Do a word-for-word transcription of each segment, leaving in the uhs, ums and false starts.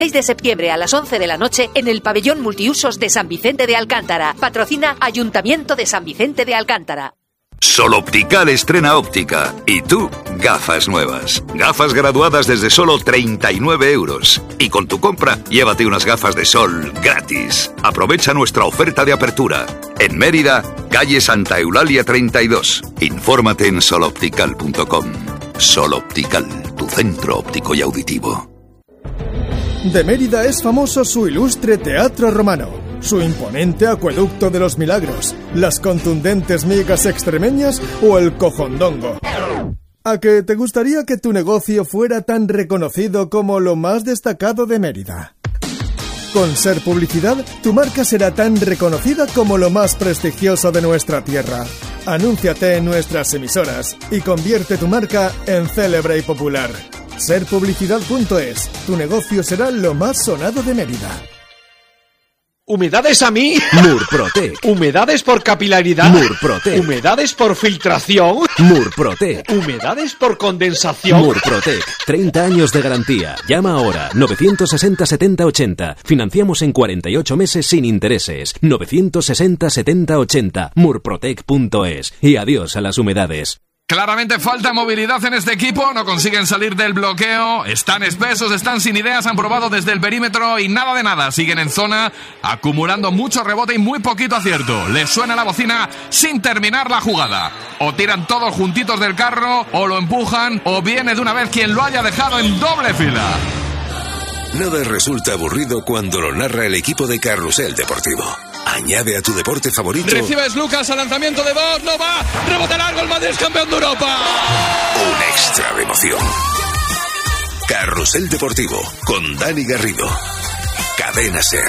seis de septiembre a las once de la noche en el pabellón multiusos de San Vicente de Alcántara. Patrocina Ayuntamiento de San Vicente de Alcántara. Sol Optical estrena óptica. Y tú, gafas nuevas. Gafas graduadas desde solo treinta y nueve euros. Y con tu compra, llévate unas gafas de sol gratis. Aprovecha nuestra oferta de apertura. En Mérida, calle Santa Eulalia treinta y dos. Infórmate en sol optical punto com. Sol Optical, tu centro óptico y auditivo. De Mérida es famoso su ilustre teatro romano, su imponente acueducto de los milagros, las contundentes migas extremeñas o el cojondongo. ¿A que te gustaría que tu negocio fuera tan reconocido como lo más destacado de Mérida? Con Ser Publicidad, tu marca será tan reconocida como lo más prestigioso de nuestra tierra. Anúnciate en nuestras emisoras y convierte tu marca en célebre y popular. ser publicidad punto es. Tu negocio será lo más sonado de Mérida. ¿Humedades a mí? Murprotec. ¿Humedades por capilaridad? Murprotec. ¿Humedades por filtración? Murprotec. ¿Humedades por condensación? Murprotec. treinta años de garantía. Llama ahora. novecientos sesenta setenta ochenta. Financiamos en cuarenta y ocho meses sin intereses. novecientos sesenta setenta ochenta. Murprotec punto es. Y adiós a las humedades. Claramente falta movilidad en este equipo, no consiguen salir del bloqueo, están espesos, están sin ideas, han probado desde el perímetro y nada de nada, siguen en zona, acumulando mucho rebote y muy poquito acierto. Les suena la bocina sin terminar la jugada. O tiran todos juntitos del carro, o lo empujan, o viene de una vez quien lo haya dejado en doble fila. Nada resulta aburrido cuando lo narra el equipo de Carrusel Deportivo. Añade a tu deporte favorito. Recibes Lucas al lanzamiento de dos, no va, rebote largo, el Madrid es campeón de Europa. Un extra de emoción. Carrusel Deportivo con Dani Garrido. Cadena Ser.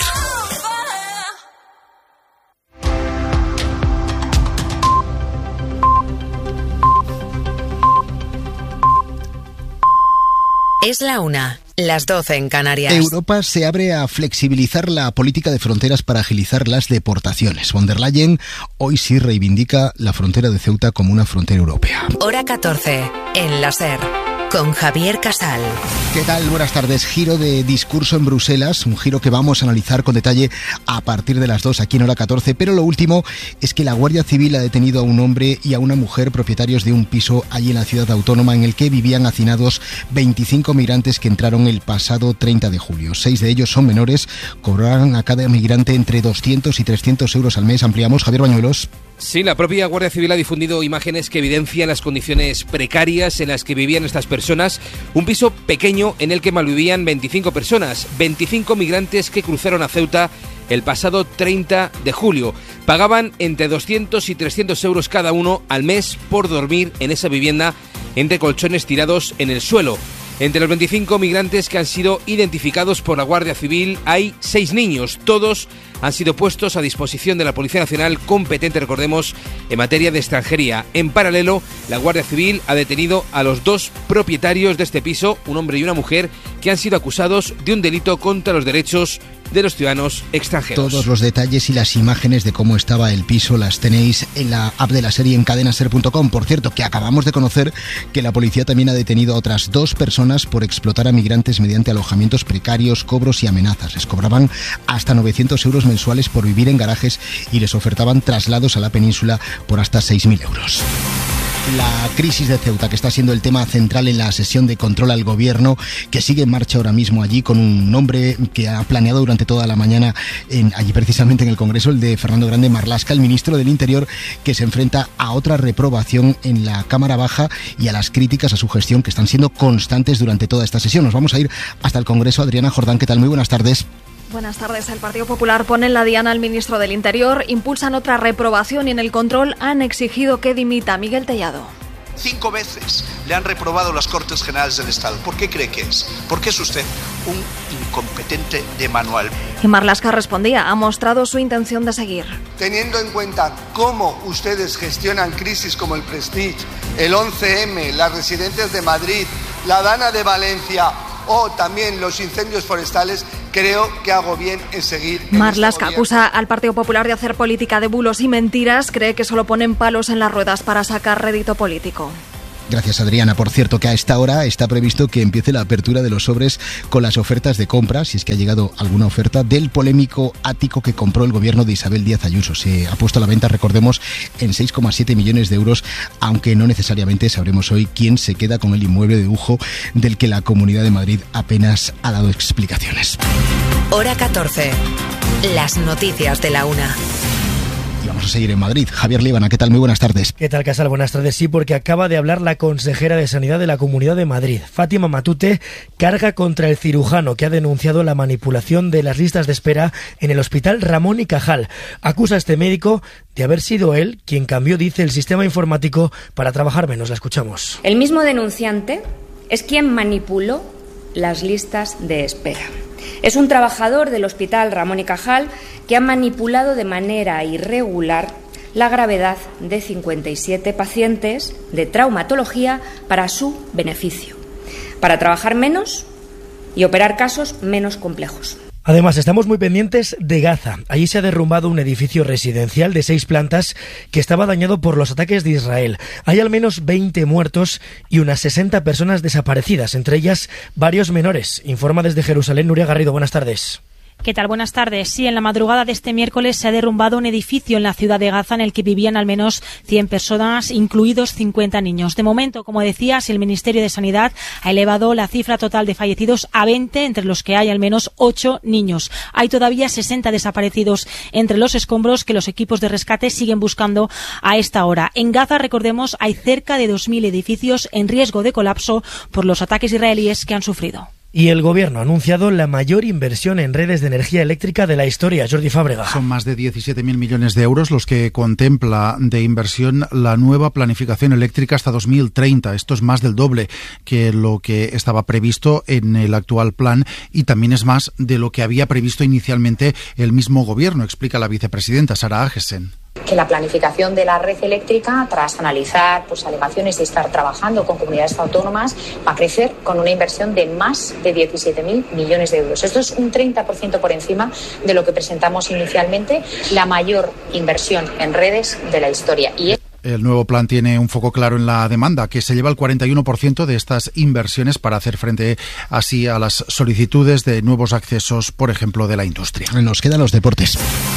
Es la una, las doce en Canarias. Europa se abre a flexibilizar la política de fronteras para agilizar las deportaciones. Von der Leyen hoy sí reivindica la frontera de Ceuta como una frontera europea. Hora catorce, en la Ser, con Javier Casal. ¿Qué tal? Buenas tardes. Giro de discurso en Bruselas, un giro que vamos a analizar con detalle a partir de las dos aquí en Hora catorce, pero lo último es que la Guardia Civil ha detenido a un hombre y a una mujer propietarios de un piso allí en la ciudad autónoma en el que vivían hacinados veinticinco migrantes que entraron el pasado treinta de julio. Seis de ellos son menores, cobrarán a cada migrante entre doscientos y trescientos euros al mes. Ampliamos, Javier Bañuelos. Sí, la propia Guardia Civil ha difundido imágenes que evidencian las condiciones precarias en las que vivían estas personas. Un piso pequeño en el que malvivían veinticinco personas, veinticinco migrantes que cruzaron a Ceuta el pasado treinta de julio. Pagaban entre doscientos y trescientos euros cada uno al mes por dormir en esa vivienda entre colchones tirados en el suelo. Entre los veinticinco migrantes que han sido identificados por la Guardia Civil hay seis niños. Todos han sido puestos a disposición de la Policía Nacional, competente, recordemos, en materia de extranjería. En paralelo, la Guardia Civil ha detenido a los dos propietarios de este piso, un hombre y una mujer, que han sido acusados de un delito contra los derechos de los ciudadanos extranjeros. Todos los detalles y las imágenes de cómo estaba el piso las tenéis en la app de la serie en cadena ser punto com. Por cierto, que acabamos de conocer que la policía también ha detenido a otras dos personas por explotar a migrantes mediante alojamientos precarios, cobros y amenazas. Les cobraban hasta novecientos euros mensuales por vivir en garajes y les ofertaban traslados a la península por hasta seis mil euros. La crisis de Ceuta, que está siendo el tema central en la sesión de control al gobierno, que sigue en marcha ahora mismo allí con un nombre que ha planeado durante toda la mañana en, allí precisamente en el Congreso, el de Fernando Grande Marlaska, el ministro del Interior, que se enfrenta a otra reprobación en la Cámara Baja y a las críticas a su gestión que están siendo constantes durante toda esta sesión. Nos vamos a ir hasta el Congreso. Adriana Jordán, ¿qué tal? Muy buenas tardes. Buenas tardes. El Partido Popular pone en la diana al ministro del Interior, impulsan otra reprobación y en el control han exigido que dimita. Miguel Tellado. Cinco veces le han reprobado las Cortes Generales del Estado. ¿Por qué cree que es? Porque es usted un incompetente de manual. Y Marlaska respondía, ha mostrado su intención de seguir. Teniendo en cuenta cómo ustedes gestionan crisis como el Prestige, el once eme, las residentes de Madrid, la Dana de Valencia o también los incendios forestales, creo que hago bien en seguir. Marlaska este acusa al Partido Popular de hacer política de bulos y mentiras, cree que solo ponen palos en las ruedas para sacar rédito político. Gracias, Adriana. Por cierto, que a esta hora está previsto que empiece la apertura de los sobres con las ofertas de compra, si es que ha llegado alguna oferta, del polémico ático que compró el gobierno de Isabel Díaz Ayuso. Se ha puesto a la venta, recordemos, en seis coma siete millones de euros, aunque no necesariamente sabremos hoy quién se queda con el inmueble de lujo del que la Comunidad de Madrid apenas ha dado explicaciones. Hora catorce. Las noticias de la una. Y vamos a seguir en Madrid. Javier Líbana, ¿qué tal? Muy buenas tardes. ¿Qué tal, Casal? Buenas tardes. Sí, porque acaba de hablar la consejera de Sanidad de la Comunidad de Madrid. Fátima Matute carga contra el cirujano que ha denunciado la manipulación de las listas de espera en el Hospital Ramón y Cajal. Acusa a este médico de haber sido él quien cambió, dice, el sistema informático para trabajar menos. La escuchamos. El mismo denunciante es quien manipuló las listas de espera. Es un trabajador del Hospital Ramón y Cajal que ha manipulado de manera irregular la gravedad de cincuenta y siete pacientes de traumatología para su beneficio, para trabajar menos y operar casos menos complejos. Además, estamos muy pendientes de Gaza. Allí se ha derrumbado un edificio residencial de seis plantas que estaba dañado por los ataques de Israel. Hay al menos veinte muertos y unas sesenta personas desaparecidas, entre ellas varios menores. Informa desde Jerusalén Nuria Garrido. Buenas tardes. ¿Qué tal? Buenas tardes. Sí, en la madrugada de este miércoles se ha derrumbado un edificio en la ciudad de Gaza en el que vivían al menos cien personas, incluidos cincuenta niños. De momento, como decías, el Ministerio de Sanidad ha elevado la cifra total de fallecidos a veinte, entre los que hay al menos ocho niños. Hay todavía sesenta desaparecidos entre los escombros que los equipos de rescate siguen buscando a esta hora. En Gaza, recordemos, hay cerca de dos mil edificios en riesgo de colapso por los ataques israelíes que han sufrido. Y el Gobierno ha anunciado la mayor inversión en redes de energía eléctrica de la historia. Jordi Fábrega. Son más de diecisiete mil millones de euros los que contempla de inversión la nueva planificación eléctrica hasta dos mil treinta. Esto es más del doble que lo que estaba previsto en el actual plan y también es más de lo que había previsto inicialmente el mismo Gobierno, explica la vicepresidenta Sara Agesen. Que la planificación de la red eléctrica, tras analizar pues, alegaciones y estar trabajando con comunidades autónomas, va a crecer con una inversión de más de diecisiete mil millones de euros. Esto es un treinta por ciento por encima de lo que presentamos inicialmente, la mayor inversión en redes de la historia. Y El nuevo plan tiene un foco claro en la demanda, que se lleva el cuarenta y uno por ciento de estas inversiones para hacer frente así a las solicitudes de nuevos accesos, por ejemplo, de la industria. Nos quedan los deportes.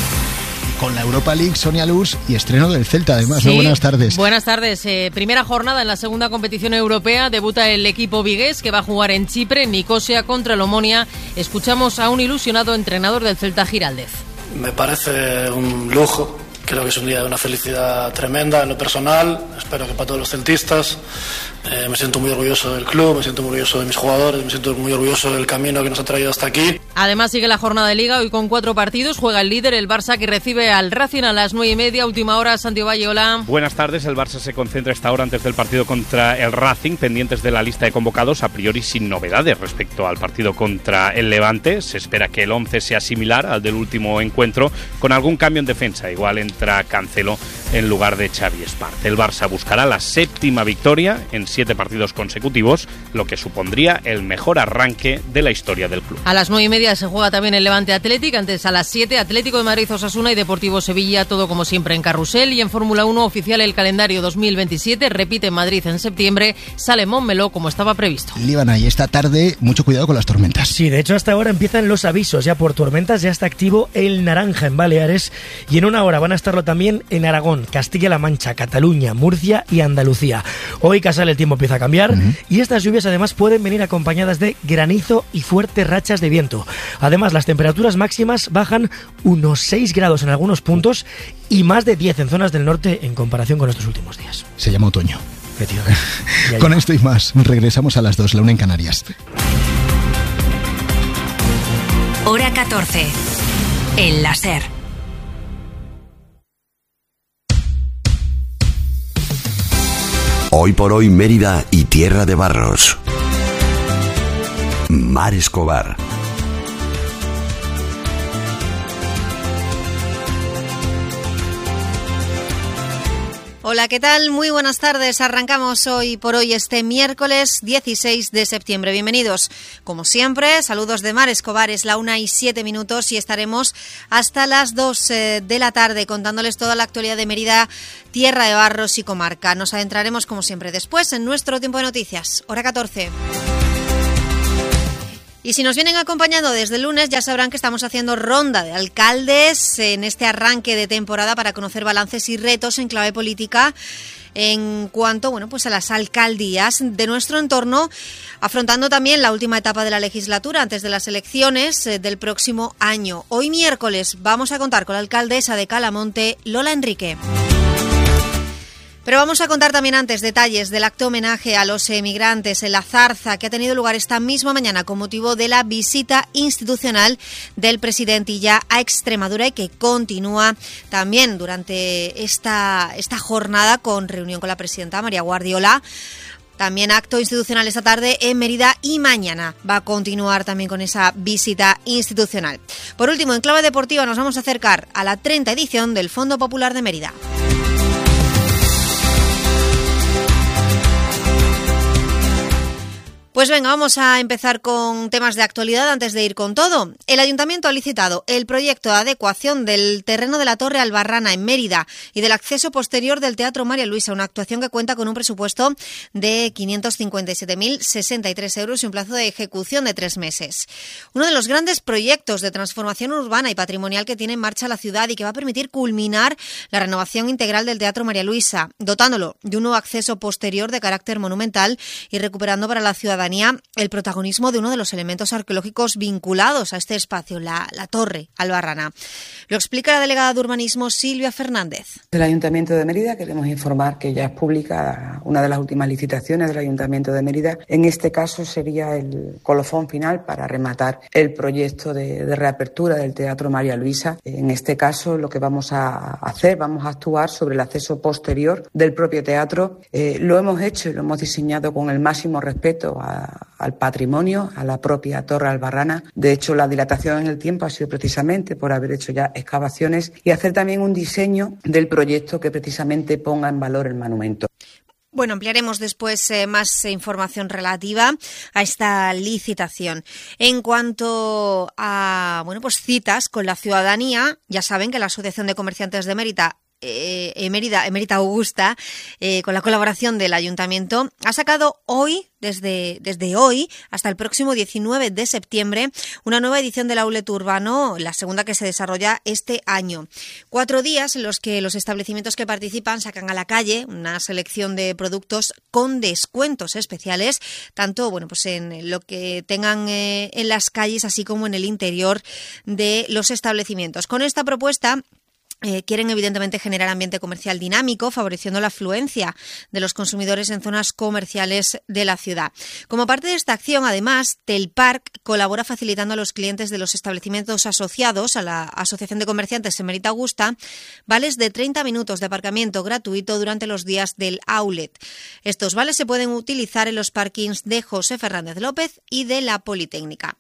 Con la Europa League, Sonia Luz, y estreno del Celta, además. Sí, ¿no? Buenas tardes. Buenas tardes. Eh, primera jornada en la segunda competición europea. Debuta el equipo vigués, que va a jugar en Chipre, en Nicosia, contra el Omonia. Escuchamos a un ilusionado entrenador del Celta, Giraldez. Me parece un lujo. Creo que es un día de una felicidad tremenda en lo personal. Espero que para todos los celtistas. Eh, me siento muy orgulloso del club, me siento muy orgulloso de mis jugadores, me siento muy orgulloso del camino que nos ha traído hasta aquí. Además sigue la jornada de Liga, hoy con cuatro partidos. Juega el líder, el Barça, que recibe al Racing a las nueve y media. Última hora, Santiago Valle, hola. Buenas tardes, el Barça se concentra esta hora antes del partido contra el Racing, pendientes de la lista de convocados, a priori sin novedades respecto al partido contra el Levante. Se espera que el once sea similar al del último encuentro, con algún cambio en defensa. Igual entra Cancelo en lugar de Xavi Espart. El Barça buscará la séptima victoria en siete partidos consecutivos, lo que supondría el mejor arranque de la historia del club. A las nueve y media se juega también el Levante Athletic, antes a las siete Atlético de Madrid Osasuna y Deportivo Sevilla, todo como siempre en Carrusel. Y en Fórmula uno oficial el calendario dos mil veintisiete, repite en Madrid en septiembre, sale Montmeló como estaba previsto. Líbana, y esta tarde mucho cuidado con las tormentas. Sí, de hecho hasta ahora empiezan los avisos ya por tormentas, ya está activo el naranja en Baleares y en una hora van a estarlo también en Aragón, Castilla-La Mancha, Cataluña, Murcia y Andalucía. Hoy, Casal, el tiempo empieza a cambiar uh-huh. y estas lluvias además pueden venir acompañadas de granizo y fuertes rachas de viento. Además, las temperaturas máximas bajan unos seis grados en algunos puntos y más de diez en zonas del norte en comparación con estos últimos días. Se llama otoño. Con esto y más, regresamos a las dos, la una en Canarias. Hora catorce. El láser. Hoy por hoy Mérida y Tierra de Barros. Mar Escobar. Hola, ¿qué tal? Muy buenas tardes. Arrancamos hoy por hoy este miércoles dieciséis de septiembre. Bienvenidos. Como siempre, saludos de Mar Escobar. Es la una y siete minutos y estaremos hasta las dos eh, de la tarde contándoles toda la actualidad de Mérida, Tierra de Barros y comarca. Nos adentraremos, como siempre, después en nuestro tiempo de noticias, hora catorce. Y si nos vienen acompañando desde el lunes, ya sabrán que estamos haciendo ronda de alcaldes en este arranque de temporada para conocer balances y retos en clave política en cuanto, bueno, pues a las alcaldías de nuestro entorno, afrontando también la última etapa de la legislatura antes de las elecciones del próximo año. Hoy miércoles vamos a contar con la alcaldesa de Calamonte, Lola Enrique. Pero vamos a contar también antes detalles del acto homenaje a los emigrantes en La Zarza, que ha tenido lugar esta misma mañana con motivo de la visita institucional del presidente Illa a Extremadura y que continúa también durante esta, esta jornada con reunión con la presidenta María Guardiola. También acto institucional esta tarde en Mérida y mañana va a continuar también con esa visita institucional. Por último, en clave deportiva nos vamos a acercar a la treinta edición del Fondo Popular de Mérida. Pues venga, vamos a empezar con temas de actualidad antes de ir con todo. El Ayuntamiento ha licitado el proyecto de adecuación del terreno de la Torre Albarrana en Mérida y del acceso posterior del Teatro María Luisa, una actuación que cuenta con un presupuesto de quinientos cincuenta y siete mil sesenta y tres euros y un plazo de ejecución de tres meses. Uno de los grandes proyectos de transformación urbana y patrimonial que tiene en marcha la ciudad y que va a permitir culminar la renovación integral del Teatro María Luisa, dotándolo de un nuevo acceso posterior de carácter monumental y recuperando para la ciudadanía el protagonismo de uno de los elementos arqueológicos vinculados a este espacio, la, la Torre Albarrana. Lo explica la delegada de Urbanismo, Silvia Fernández. Del Ayuntamiento de Mérida queremos informar que ya es pública una de las últimas licitaciones del Ayuntamiento de Mérida. En este caso sería el colofón final para rematar el proyecto de, de reapertura del Teatro María Luisa. En este caso lo que vamos a hacer, vamos a actuar sobre el acceso posterior del propio teatro. Eh, lo hemos hecho y lo hemos diseñado con el máximo respeto a al patrimonio, a la propia Torre Albarrana. De hecho, la dilatación en el tiempo ha sido precisamente por haber hecho ya excavaciones y hacer también un diseño del proyecto que precisamente ponga en valor el monumento. Bueno, ampliaremos después eh, más eh, información relativa a esta licitación. En cuanto a, bueno, pues citas con la ciudadanía, ya saben que la Asociación de Comerciantes de Mérida Eh, Emérida, Emérita Augusta, eh, con la colaboración del Ayuntamiento, ha sacado hoy, desde, desde hoy hasta el próximo diecinueve de septiembre, una nueva edición del Outlet Urbano, la segunda que se desarrolla este año. Cuatro días en los que los establecimientos que participan sacan a la calle una selección de productos con descuentos especiales, tanto bueno, pues en lo que tengan eh, en las calles, así como en el interior de los establecimientos. Con esta propuesta, Eh, quieren evidentemente generar ambiente comercial dinámico, favoreciendo la afluencia de los consumidores en zonas comerciales de la ciudad. Como parte de esta acción, además, Telpark colabora facilitando a los clientes de los establecimientos asociados a la Asociación de Comerciantes Emérita Augusta vales de treinta minutos de aparcamiento gratuito durante los días del outlet. Estos vales se pueden utilizar en los parkings de José Fernández López y de la Politécnica.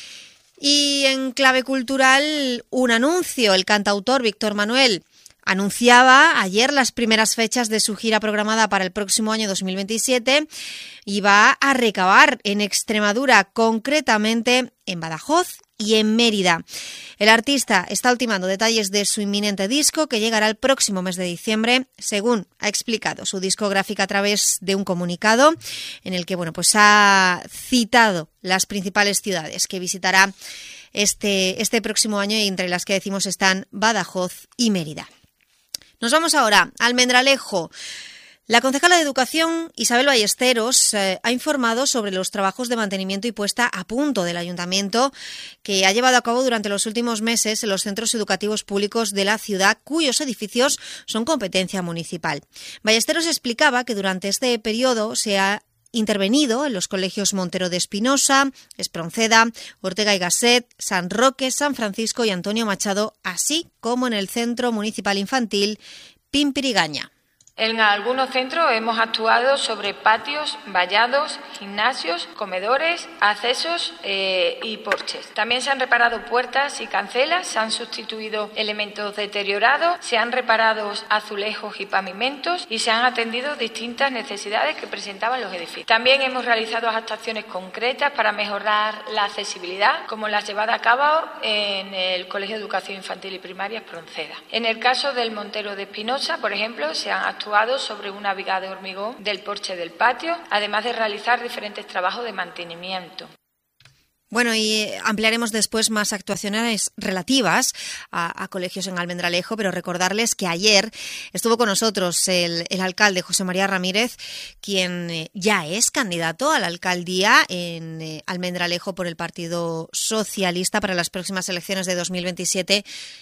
Y en clave cultural, un anuncio. El cantautor Víctor Manuel anunciaba ayer las primeras fechas de su gira programada para el próximo año dos mil veintisiete y va a recabar en Extremadura, concretamente en Badajoz y en Mérida. El artista está ultimando detalles de su inminente disco que llegará el próximo mes de diciembre, según ha explicado su discográfica a través de un comunicado en el que bueno, pues ha citado las principales ciudades que visitará este, este próximo año y entre las que decimos están Badajoz y Mérida. Nos vamos ahora a Almendralejo. La concejala de Educación, Isabel Ballesteros, eh, ha informado sobre los trabajos de mantenimiento y puesta a punto del Ayuntamiento que ha llevado a cabo durante los últimos meses en los centros educativos públicos de la ciudad, cuyos edificios son competencia municipal. Ballesteros explicaba que durante este periodo se ha intervenido en los colegios Montero de Espinosa, Espronceda, Ortega y Gasset, San Roque, San Francisco y Antonio Machado, así como en el Centro Municipal Infantil Pimpirigaña. En algunos centros hemos actuado sobre patios, vallados, gimnasios, comedores, accesos eh, y porches. También se han reparado puertas y cancelas, se han sustituido elementos deteriorados, se han reparado azulejos y pavimentos y se han atendido distintas necesidades que presentaban los edificios. También hemos realizado actuaciones concretas para mejorar la accesibilidad, como las llevadas a cabo en el Colegio de Educación Infantil y Primaria Espronceda. En el caso del Montero de Espinosa, por ejemplo, se han actuado sobre una viga de hormigón del porche del patio, además de realizar diferentes trabajos de mantenimiento. Bueno, y ampliaremos después más actuaciones relativas a, a colegios en Almendralejo, pero recordarles que ayer estuvo con nosotros el, el alcalde José María Ramírez, quien eh, ya es candidato a la alcaldía en eh, Almendralejo por el Partido Socialista para las próximas elecciones de dos mil veintisiete.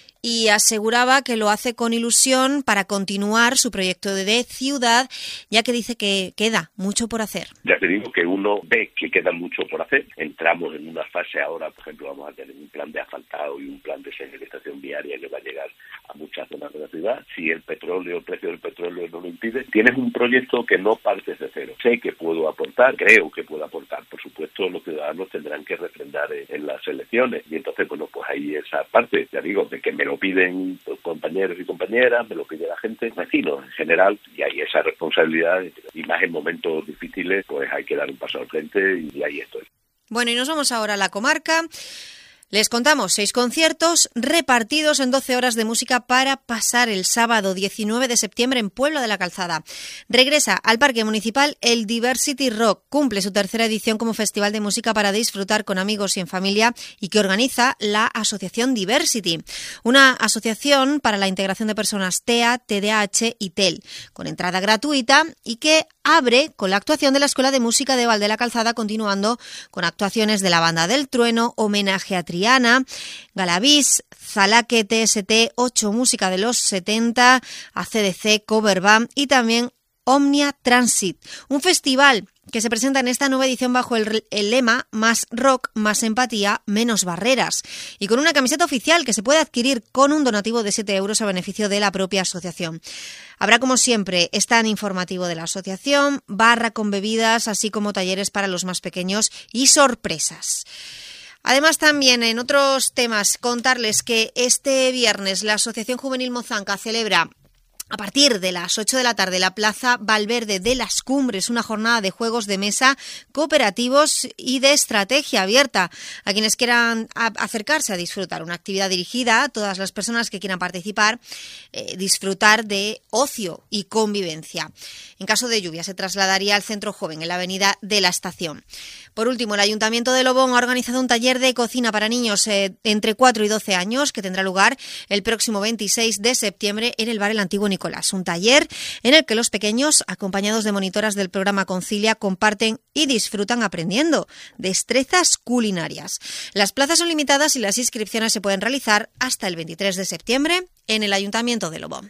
Y aseguraba que lo hace con ilusión para continuar su proyecto de ciudad, ya que dice que queda mucho por hacer. Ya te digo que uno ve que queda mucho por hacer. Entramos en una fase ahora, por ejemplo, vamos a tener un plan de asfaltado y un plan de señalización viaria que va a llegar a muchas zonas de la ciudad. Si el petróleo, el precio del petróleo no lo impide, tienes un proyecto que no partes de cero. Sé que puedo aportar, creo que puedo aportar. Por supuesto, los ciudadanos tendrán que refrendar en las elecciones. Y entonces, bueno, pues ahí esa parte, ya digo, de que me lo piden los compañeros y compañeras, me lo pide la gente, vecinos en general, y hay esa responsabilidad, y más en momentos difíciles, pues hay que dar un paso al frente, y ahí estoy. Bueno, y nos vamos ahora a la comarca. Les contamos seis conciertos repartidos en doce horas de música para pasar el sábado diecinueve de septiembre en Pueblo de la Calzada. Regresa al Parque Municipal el Diversity Rock. Cumple su tercera edición como festival de música para disfrutar con amigos y en familia y que organiza la Asociación Diversity, una asociación para la integración de personas T E A, T D A H y T E L, con entrada gratuita y que abre con la actuación de la Escuela de Música de Valde la Calzada, continuando con actuaciones de la Banda del Trueno, Homenaje a Triana, Galavís, Zalaque, T S T, ocho Música de los setenta, A C D C, Cover Band y también Omnia Transit, un festival que se presenta en esta nueva edición bajo el, el lema Más rock, más empatía, menos barreras, y con una camiseta oficial que se puede adquirir con un donativo de siete euros a beneficio de la propia asociación. Habrá, como siempre, stand informativo de la asociación, barra con bebidas, así como talleres para los más pequeños y sorpresas. Además, también en otros temas, contarles que este viernes la Asociación Juvenil Mozanca celebra a partir de las ocho de la tarde, la Plaza Valverde de las Cumbres, una jornada de juegos de mesa cooperativos y de estrategia abierta a quienes quieran acercarse a disfrutar. Una actividad dirigida a todas las personas que quieran participar, eh, disfrutar de ocio y convivencia. En caso de lluvia, se trasladaría al Centro Joven, en la Avenida de la Estación. Por último, el Ayuntamiento de Lobón ha organizado un taller de cocina para niños eh, entre cuatro y doce años que tendrá lugar el próximo veintiséis de septiembre en el bar El Antiguo Nicolás. Un taller en el que los pequeños, acompañados de monitoras del programa Concilia, comparten y disfrutan aprendiendo destrezas culinarias. Las plazas son limitadas y las inscripciones se pueden realizar hasta el veintitrés de septiembre en el Ayuntamiento de Lobón.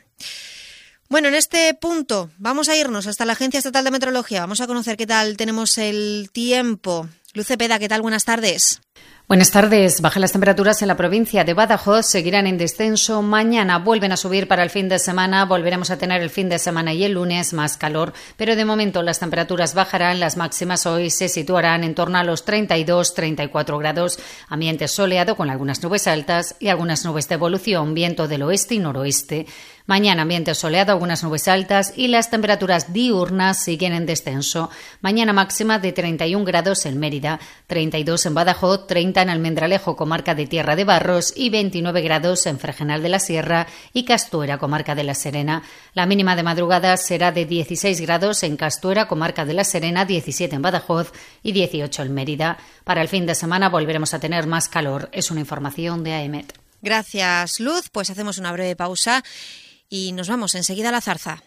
Bueno, en este punto vamos a irnos hasta la Agencia Estatal de Meteorología. Vamos a conocer qué tal tenemos el tiempo. Luz Cepeda, ¿qué tal? Buenas tardes. Buenas tardes. Bajan las temperaturas en la provincia de Badajoz, seguirán en descenso. Mañana vuelven a subir para el fin de semana. Volveremos a tener el fin de semana y el lunes más calor, pero de momento las temperaturas bajarán. Las máximas hoy se situarán en torno a los treinta y dos a treinta y cuatro grados. Ambiente soleado con algunas nubes altas y algunas nubes de evolución, viento del oeste y noroeste. Mañana ambiente soleado, algunas nubes altas y las temperaturas diurnas siguen en descenso. Mañana máxima de treinta y un grados en Mérida, treinta y dos en Badajoz, treinta en Almendralejo, comarca de Tierra de Barros, y veintinueve grados en Fregenal de la Sierra y Castuera, comarca de La Serena. La mínima de madrugada será de dieciséis grados en Castuera, comarca de La Serena, diecisiete en Badajoz y dieciocho en Mérida. Para el fin de semana volveremos a tener más calor. Es una información de AEMET. Gracias, Luz. Pues hacemos una breve pausa y nos vamos enseguida a La Zarza.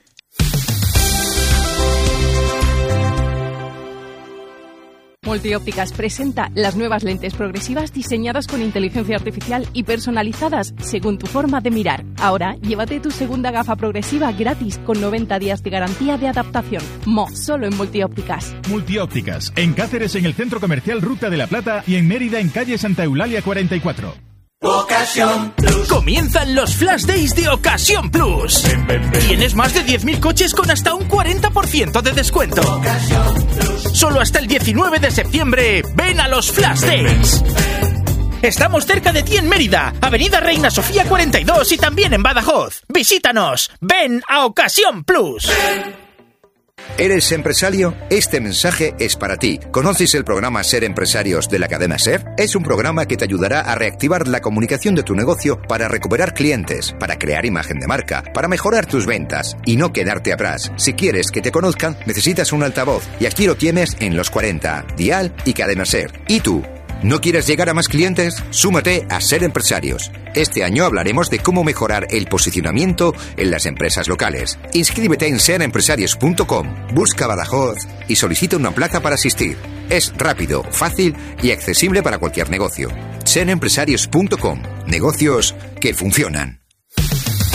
Multiópticas presenta las nuevas lentes progresivas diseñadas con inteligencia artificial y personalizadas según tu forma de mirar. Ahora, llévate tu segunda gafa progresiva gratis con noventa días de garantía de adaptación. Mo, solo en Multiópticas. Multiópticas, en Cáceres en el Centro Comercial Ruta de la Plata y en Mérida en calle Santa Eulalia cuarenta y cuatro. Ocasión Plus. Comienzan los Flash Days de Ocasión Plus. Ven, ven, ven. Tienes más de diez mil coches con hasta un cuarenta por ciento de descuento. Ocasión Plus. Solo hasta el diecinueve de septiembre. Ven a los Flash Days. Ven, ven. Estamos cerca de ti en Mérida, Avenida Reina Sofía cuarenta y dos y también en Badajoz. Visítanos. Ven a Ocasión Plus. Ven. ¿Eres empresario? Este mensaje es para ti. ¿Conoces el programa Ser Empresarios de la cadena SER? Es un programa que te ayudará a reactivar la comunicación de tu negocio para recuperar clientes, para crear imagen de marca, para mejorar tus ventas y no quedarte atrás. Si quieres que te conozcan, necesitas un altavoz y aquí lo tienes en Los cuarenta, Dial y Cadena SER. ¿Y tú? ¿No quieres llegar a más clientes? Súmate a Ser Empresarios. Este año hablaremos de cómo mejorar el posicionamiento en las empresas locales. Inscríbete en ser empresarios punto com, busca Badajoz y solicita una plaza para asistir. Es rápido, fácil y accesible para cualquier negocio. ser empresarios punto com. Negocios que funcionan.